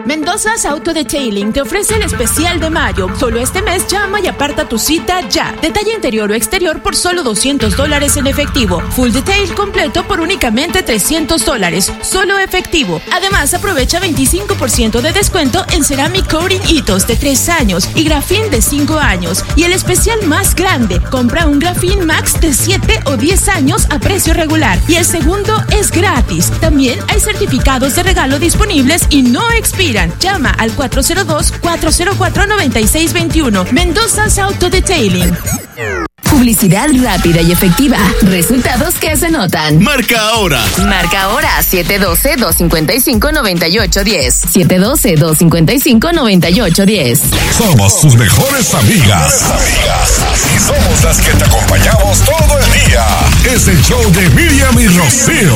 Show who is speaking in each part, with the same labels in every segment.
Speaker 1: Mendoza's Auto Detailing te ofrece el especial de mayo. Solo este mes llama y aparta tu cita ya. Detalle interior o exterior por solo $200 en efectivo. Full detail completo por únicamente $300. Solo efectivo. Además, aprovecha 25% de descuento en Ceramic Coating Hitos de 3 años y Graphene de 5 años. Y el especial más grande, compra un Graphene Max de 7 o 10 años a precio regular. Y el segundo es gratis. También hay certificados de regalo disponibles y no expiran. Llama al 402-404-9621. Mendoza's Auto Detailing.
Speaker 2: Publicidad rápida y efectiva. Resultados que se notan.
Speaker 3: Marca ahora.
Speaker 2: Marca ahora 712-255-9810. 712-255-9810.
Speaker 3: Somos tus mejores amigas. Y somos las que te acompañamos todo el día. Es el show de Miriam y Rocío.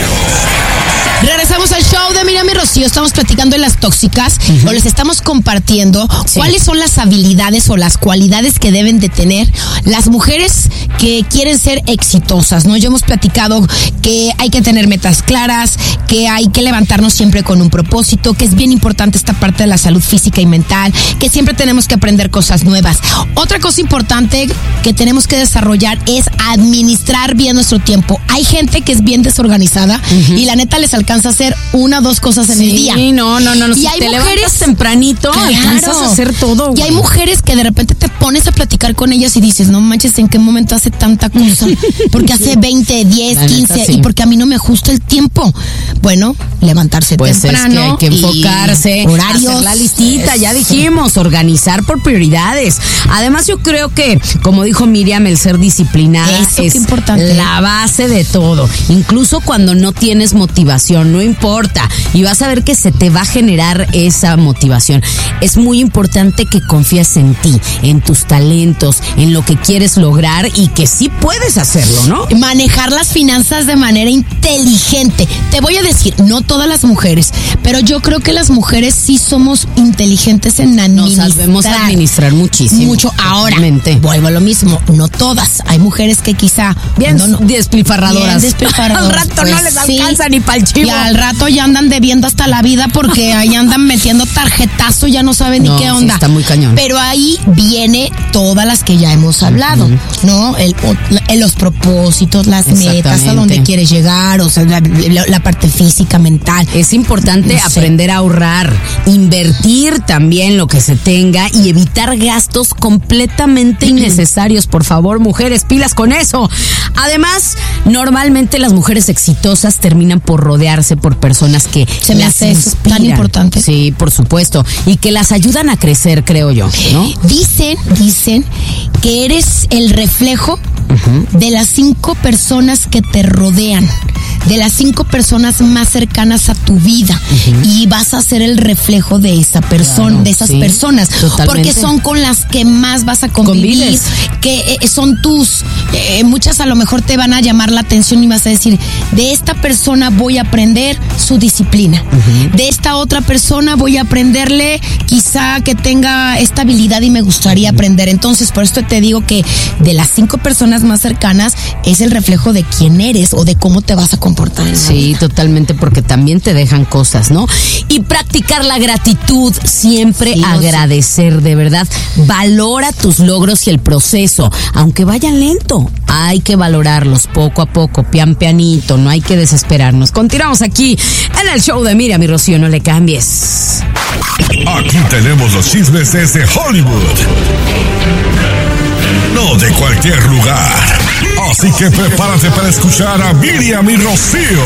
Speaker 4: Regresamos al show de Miriam y Rocío. Estamos platicando de las tóxicas, o les estamos compartiendo cuáles son las habilidades o las cualidades que deben de tener las mujeres que quieren ser exitosas, ¿no? Ya hemos platicado que hay que tener metas claras, que hay que levantarnos siempre con un propósito, que es bien importante esta parte de la salud física y mental, que siempre tenemos que aprender cosas nuevas. Otra cosa importante que tenemos que desarrollar es administrar bien nuestro tiempo. Hay gente que es bien desorganizada y la neta les alcanza a hacer 1 o 2 cosas en el día.
Speaker 5: Sí, no.
Speaker 4: Y
Speaker 5: si
Speaker 4: hay
Speaker 5: te
Speaker 4: mujeres
Speaker 5: levantas tempranito, alcanzas a hacer todo.
Speaker 4: Y hay mujeres que de repente te pones a platicar con ellas y dices, no manches, ¿en qué momento hace tanta cosa? Porque hace 20, 10, 15 y porque a mí no me ajusta el tiempo. Bueno, levantarse temprano.
Speaker 5: Es que hay que enfocarse,
Speaker 4: horarios,
Speaker 5: hacer la listita, ya dijimos, organizar por prioridades. Además, yo creo que, como dijo Miriam, el ser disciplinada es
Speaker 4: importante.
Speaker 5: La base de todo. Incluso cuando no tienes motivación, no importa. Y vas a ver que se te va a generar esa motivación. Es muy importante que confíes en ti, en tus talentos, en lo que quieres lograr y que sí puedes hacerlo, ¿no?
Speaker 4: Manejar las finanzas de manera inteligente. Te voy a decir, no todas las mujeres, pero yo creo que las mujeres sí somos inteligentes en administrar.
Speaker 5: Nos sabemos administrar muchísimo.
Speaker 4: Mucho. Ahora, vuelvo a lo mismo, no todas. Hay mujeres que quizá
Speaker 5: bien despilfarradoras.
Speaker 4: Al
Speaker 5: rato no les alcanza ni para el chivo.
Speaker 4: Y al rato ya andan debiendo hasta la vida porque ahí andan metiendo tarjetazo, ya no saben ni qué onda.
Speaker 5: Sí, está muy cañón.
Speaker 4: Pero ahí viene todas las que ya hemos hablado, ¿no? Los propósitos, las metas, a dónde quieres llegar, o sea, la parte física, mental.
Speaker 5: Es importante aprender a ahorrar, invertir también lo que se tenga y evitar gastos completamente innecesarios. Por favor, mujeres, pilas con eso. Además, normalmente las mujeres exitosas terminan por rodearse por personas que
Speaker 4: se me hace eso tan importante.
Speaker 5: Sí, por supuesto. Y que las ayudan a crecer, creo yo, ¿no?
Speaker 4: Dicen que eres el reflejo de las 5 personas que te rodean, de las 5 personas más cercanas a tu vida, y vas a ser el reflejo de esa persona, de esas personas, totalmente. Porque son con las que más vas a convivir, que son tus, muchas a lo mejor te van a llamar la atención y vas a decir, de esta persona voy a aprender su disciplina, de esta otra persona voy a aprenderle quizá que tenga esta habilidad y me gustaría aprender. Entonces, por esto te digo que de las 5 personas más cercanas es el reflejo de quién eres o de cómo te vas a comportar en la vida.
Speaker 5: Totalmente, porque también te dejan cosas, ¿no? Y practicar la gratitud, siempre agradecer, de verdad. Valora tus logros y el proceso, aunque vayan lento, hay que valorarlos poco a poco, pian pianito, no hay que desesperarnos. Continuamos aquí en el show de Miriam y Rocío, no le cambies.
Speaker 3: Aquí tenemos los chismes desde Hollywood. No de cualquier lugar. Así que prepárate para escuchar a Miriam y Rocío.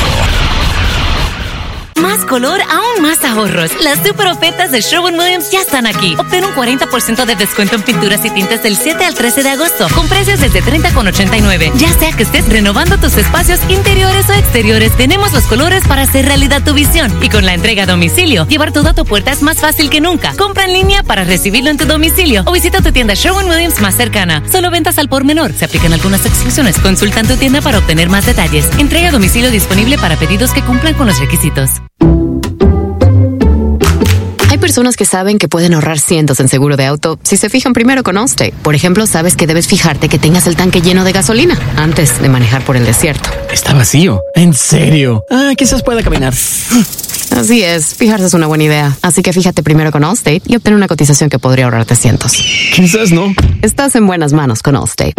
Speaker 6: Más color, aún más ahorros. Las super ofertas de Sherwin-Williams ya están aquí. Obtén un 40% de descuento en pinturas y tintes del 7 al 13 de agosto, con precios desde $30,89. Ya sea que estés renovando tus espacios interiores o exteriores, tenemos los colores para hacer realidad tu visión. Y con la entrega a domicilio, llevar todo a tu puerta es más fácil que nunca. Compra en línea para recibirlo en tu domicilio o visita tu tienda Sherwin-Williams más cercana. Solo ventas al por menor. Se aplican algunas exclusiones. Consulta en tu tienda para obtener más detalles. Entrega a domicilio disponible para pedidos que cumplan con los requisitos.
Speaker 7: personas que saben que pueden ahorrar cientos en seguro de auto si se fijan primero con Allstate. Por ejemplo, sabes que debes fijarte que tengas el tanque lleno de gasolina antes de manejar por el desierto.
Speaker 8: Está vacío. ¿En serio? Quizás pueda caminar.
Speaker 7: Así es, fijarse es una buena idea. Así que fíjate primero con Allstate y obtén una cotización que podría ahorrarte cientos.
Speaker 8: Quizás no.
Speaker 7: Estás en buenas manos con Allstate.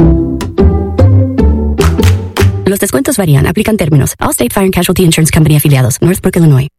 Speaker 9: Los descuentos varían. Aplican términos. Allstate Fire and Casualty Insurance Company afiliados. Northbrook, Illinois.